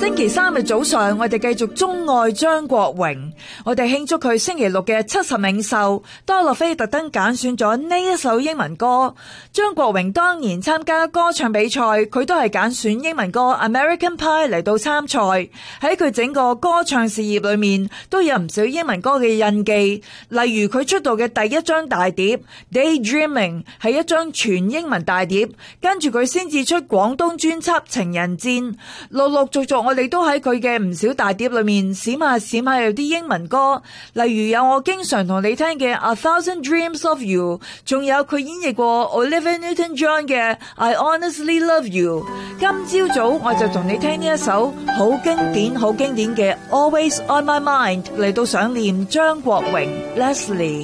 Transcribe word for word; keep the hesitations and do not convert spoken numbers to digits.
星期三嘅早上，我哋繼續鍾愛張國榮，我哋慶祝佢星期六嘅七十冥壽。多樂菲特登揀選咗呢一首英文歌。張國榮當年參加歌唱比賽，佢都係揀選英文歌《American Pie》嚟到參賽。喺佢整個歌唱事業裏面，都有唔少英文歌嘅印記。例如佢出道嘅第一張大碟《Daydreaming》係一張全英文大碟，跟住佢先至出廣東專輯《情人戰》。陸陸續續我哋都喺佢嘅唔少大碟裏面閃下閃下有啲英文歌，例如有我經常同你聽嘅《A Thousand Dreams of You》，仲有佢演繹過 Olivia Newton-John 嘅《I Honestly Love You》。今朝早我就同你聽呢一首好經典好經典嘅《Always on My Mind》嚟到想念張國榮 Leslie。